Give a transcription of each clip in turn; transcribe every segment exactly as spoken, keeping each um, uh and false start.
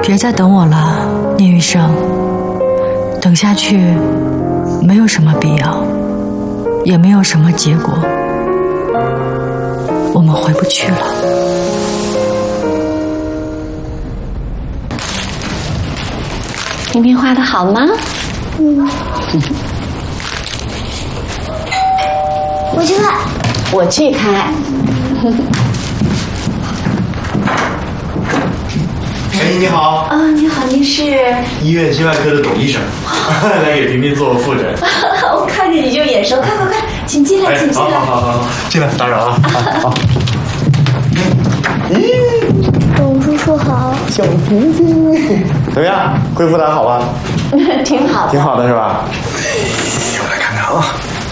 别再等我了，聂医生。等下去没有什么必要，也没有什么结果，我们回不去了。 萍萍画的好吗？ 嗯。我去看。 我去看。 哎，你好。 啊、哦，你好，您是医院心外科的董医生，来给萍萍做复诊。 我看着你就眼熟，快快快，请进来，请进来。 好好好好，进来，打扰啊。好。 咦，董叔叔好。 小萍萍，怎么样？恢复的好吧？ 挺好的。 挺好的是吧？我来看看啊。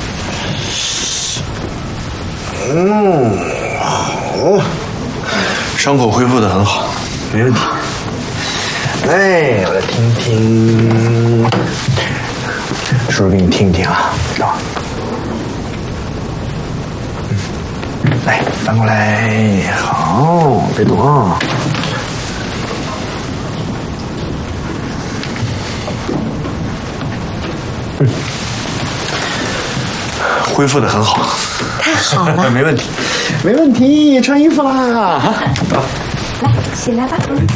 嗯，好，伤口恢复的很好，没问题。哎，我来听听，叔叔给你听一听啊，是吧？嗯，来，翻过来，好，别动啊。嗯，恢复的很好。 太好了， 没问题，没问题，穿衣服啦！好， 来，起来吧，起来，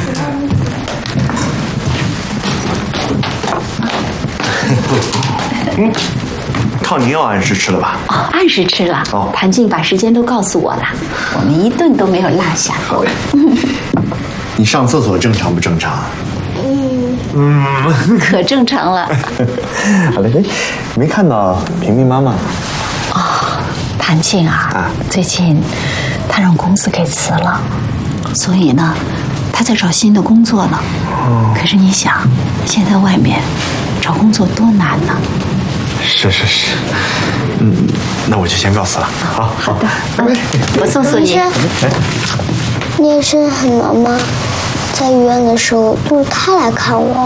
嗯，抗凝药按时吃了吧？ 哦，按时吃了。哦，谭静把时间都告诉我了，我们一顿都没有落下。 好嘞。你上厕所正常不正常？ 嗯嗯， 可正常了。 好嘞，哎，没看到萍萍妈妈。 哦，谭静啊，啊最近她让公司给辞了，所以呢，她在找新的工作呢。哦。可是你想，现在外面找工作多难呢。 是是是，嗯，那我就先告辞了。好， 好的，拜拜。我送送你。 聂医生很忙吗？在医院的时候都是他来看我。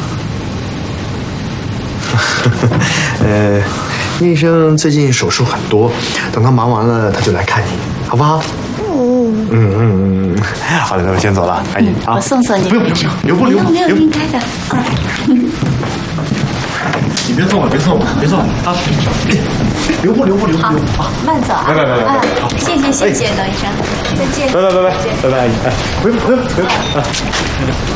呃，聂医生最近手术很多，等他忙完了他就来看你，好不好？嗯嗯嗯嗯，好的，那我先走了，赶紧啊！ 我送送你。 不用不用，留步留步， 没有应该的。啊。 你别送我，别送我，别送我啊！留步留步留步留步啊！ 慢走啊！ 来来来来来，好， 谢谢谢谢董医生，再见。 拜拜拜拜拜拜，哎，回回回啊！